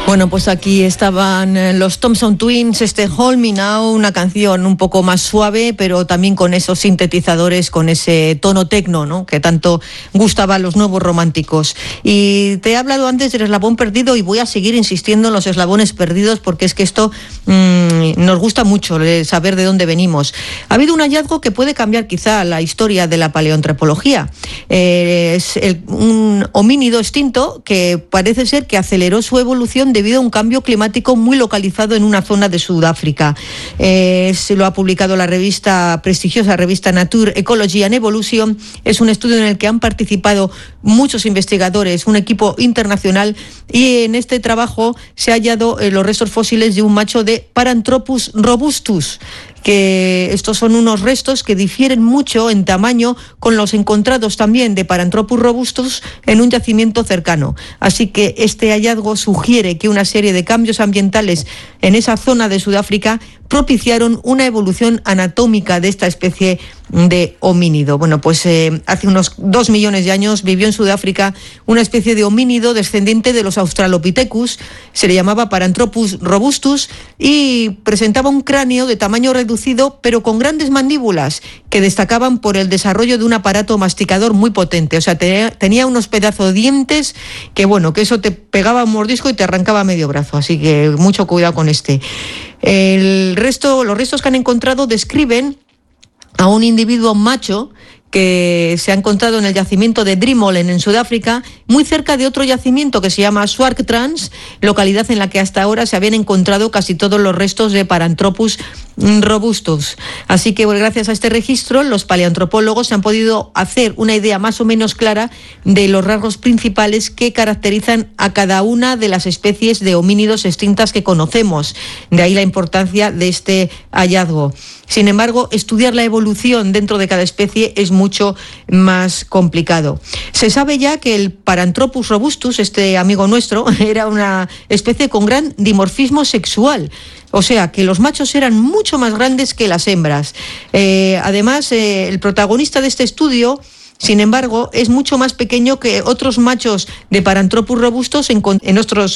Bueno, pues aquí estaban los Thompson Twins, Hold Me Now, una canción un poco más suave, pero también con esos sintetizadores, con ese tono tecno, ¿no?, que tanto gustaba a los nuevos románticos. Y te he hablado antes del eslabón perdido y voy a seguir insistiendo en los eslabones perdidos porque es que esto nos gusta mucho, saber de dónde venimos. Ha habido un hallazgo que puede cambiar quizá la historia de la paleoantropología. Es un homínido extinto que parece ser que aceleró su evolución debido a un cambio climático muy localizado en una zona de Sudáfrica. Se lo ha publicado la prestigiosa revista Nature Ecology and Evolution. Es un estudio en el que han participado muchos investigadores, un equipo internacional, y en este trabajo se han hallado los restos fósiles de un macho de Paranthropus robustus, que estos son unos restos que difieren mucho en tamaño con los encontrados también de Paranthropus robustus en un yacimiento cercano. Así que este hallazgo sugiere que una serie de cambios ambientales en esa zona de Sudáfrica propiciaron una evolución anatómica de esta especie de homínido. Bueno, pues hace unos 2 millones de años vivió en Sudáfrica una especie de homínido descendiente de los Australopithecus, se le llamaba Paranthropus robustus y presentaba un cráneo de tamaño reducido pero con grandes mandíbulas que destacaban por el desarrollo de un aparato masticador muy potente. O sea, tenía unos pedazos de dientes que, bueno, que eso te pegaba un mordisco y te arrancaba medio brazo, así que mucho cuidado con este. Los restos que han encontrado describen a un individuo macho que se ha encontrado en el yacimiento de Drimolen en Sudáfrica, muy cerca de otro yacimiento que se llama Swartkrans, localidad en la que hasta ahora se habían encontrado casi todos los restos de Paranthropus robustus. Así que gracias a este registro los paleoantropólogos se han podido hacer una idea más o menos clara de los rasgos principales que caracterizan a cada una de las especies de homínidos extintas que conocemos. De ahí la importancia de este hallazgo. Sin embargo, estudiar la evolución dentro de cada especie es mucho más complicado. Se sabe ya que el Paranthropus robustus, este amigo nuestro, era una especie con gran dimorfismo sexual. O sea, que los machos eran mucho más grandes que las hembras. Además, el protagonista de este estudio, sin embargo, es mucho más pequeño que otros machos de Paranthropus robustus en otros